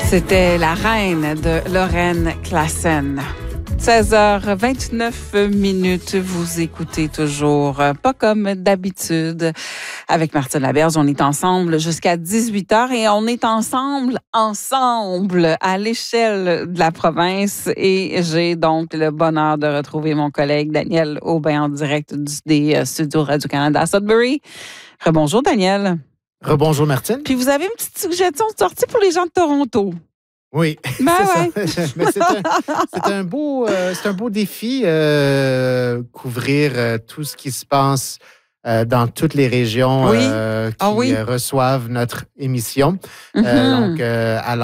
C'était la reine de Lorraine Klassen. 16h29, vous écoutez toujours Pas comme d'habitude avec Martine Laberge. On est ensemble jusqu'à 18h et on est ensemble à l'échelle de la province. Et j'ai donc le bonheur de retrouver mon collègue Daniel Aubin en direct des studios Radio-Canada à Sudbury. Rebonjour Daniel. Rebonjour Martine. Puis vous avez une petite suggestion de sortie pour les gens de Toronto. Oui, ben c'est ça. Mais c'est un beau défi, couvrir tout ce qui se passe dans toutes les régions qui reçoivent notre émission. Donc, à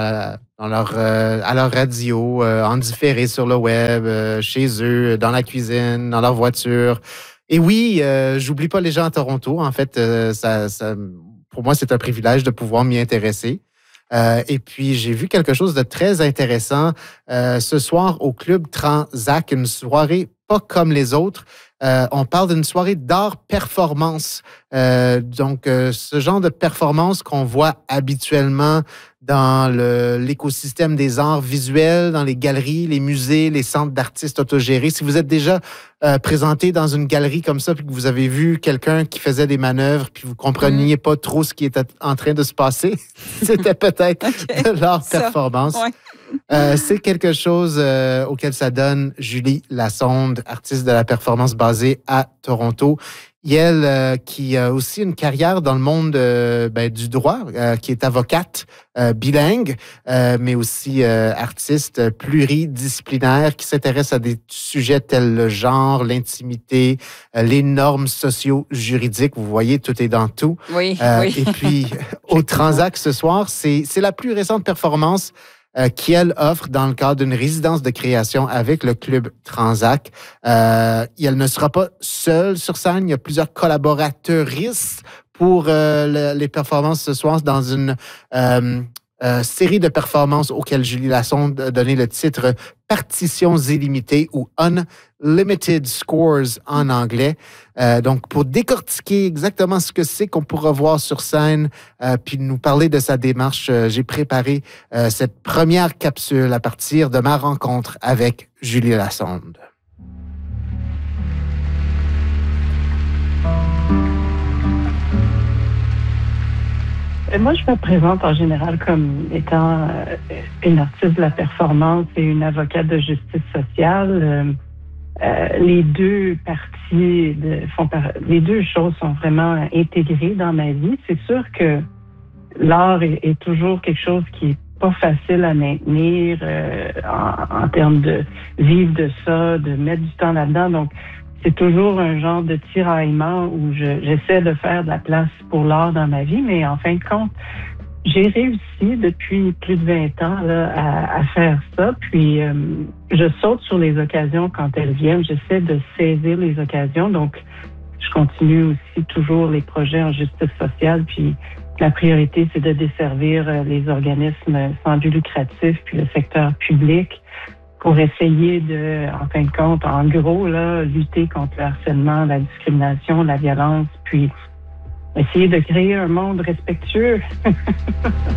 leur radio, en différé sur le web, chez eux, dans la cuisine, dans leur voiture. Et oui, j'oublie pas les gens à Toronto. En fait, pour moi, c'est un privilège de pouvoir m'y intéresser. Et puis, j'ai vu quelque chose de très intéressant ce soir au Club Tranzac, une soirée pas comme les autres. On parle d'une soirée d'art-performance. Donc, ce genre de performance qu'on voit habituellement dans l'écosystème des arts visuels, dans les galeries, les musées, les centres d'artistes autogérés. Si vous êtes déjà présenté dans une galerie comme ça, puis que vous avez vu quelqu'un qui faisait des manœuvres, puis vous compreniez pas trop ce qui était en train de se passer, c'était peut-être de l'art-performance. C'est quelque chose auquel ça donne Julie Lassonde, artiste de la performance basée à Toronto. Et elle, qui a aussi une carrière dans le monde du droit, qui est avocate bilingue, mais aussi artiste pluridisciplinaire, qui s'intéresse à des sujets tels le genre, l'intimité, les normes socio-juridiques. Vous voyez, tout est dans tout. Oui. Et puis, au Tranzac ce soir, c'est la plus récente performance qu'elle offre dans le cadre d'une résidence de création avec le Club Tranzac. Elle ne sera pas seule sur scène. Il y a plusieurs collaborateuristes pour les performances ce soir dans une série de performances auxquelles Julie Lassonde a donné le titre Partitions illimitées ou Unlimited Scores en anglais. Donc, pour décortiquer exactement ce que c'est qu'on pourra voir sur scène, puis nous parler de sa démarche, j'ai préparé cette première capsule à partir de ma rencontre avec Julie Lassonde. Moi, je me présente en général comme étant une artiste de la performance et une avocate de justice sociale. Les deux parties les deux choses sont vraiment intégrées dans ma vie. C'est sûr que l'art est toujours quelque chose qui est pas facile à maintenir en termes de vivre de ça, de mettre du temps là-dedans. Donc, c'est toujours un genre de tiraillement où j'essaie de faire de la place pour l'art dans ma vie, mais en fin de compte, j'ai réussi depuis plus de 20 ans là, à faire ça. Puis, je saute sur les occasions quand elles viennent. J'essaie de saisir les occasions. Donc, je continue aussi toujours les projets en justice sociale. Puis, la priorité, c'est de desservir les organismes sans but lucratif puis le secteur public pour essayer de, en fin de compte, en gros, là, lutter contre le harcèlement, la discrimination, la violence, puis essayer de créer un monde respectueux.